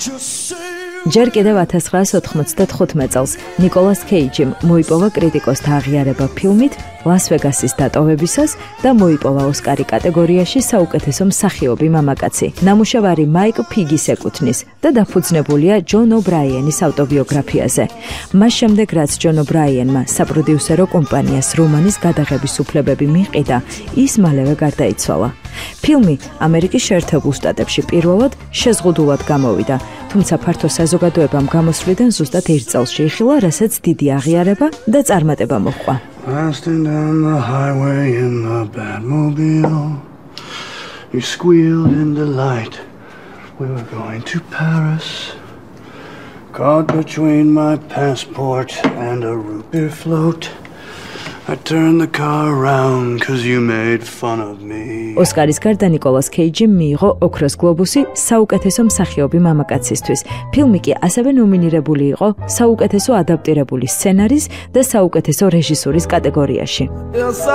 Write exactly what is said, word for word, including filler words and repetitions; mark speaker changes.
Speaker 1: ჯერ კიდევ ათას ცხრაას ოთხმოცდათხუთმეტ წელს ნიკოლას კეიჯიმ მოიპოვა კრიტიკოსთა აღიარება ფილმით ლას ვეგასის დატოვებისას და მოიპოვა ოსკარი კატეგორიაში საუკეთესო მსახიობი მამაკაცი. ნამუშევარი მაიკ ფიგის ეკუთვნის და დაფუძნებულია ჯონ ობრაიენის ავტობიოგრაფიაზე. მას შემდეგ, რაც ჯონ ობრაიენმა საპროდიუსერო კომპანიას რომანის გადაღების უფლებები მიყიდა, ის მალევე გარდაიცვალა. ფილმი ამერიკის შეერთებულ შტატებში პირველად შეზღუდულად გამოვიდა, თუმცა ფართო საზოგადოებამ გამოსვლიდან ზუსტად ერთ წელს შეიხილა, რასაც დიდი აღიარება და წარმატება მოჰყვა.
Speaker 2: Blasting down the highway in the Batmobile, you squealed in delight. We were going to Paris, caught between my passport and a root beer float. I turned the car around cause you made fun of me.
Speaker 1: ოსკარის გარდა ნიკოლას კეიჯიმ მიიღო ოქროს გლობუსი საუკეთესო მსახიობი მამაკაცისთვის. ფილმი კი ასევე ნომინირებული იყო საუკეთესო ადაპტირებული სცენარის და საუკეთესო რეჟისურის კატეგორიაში.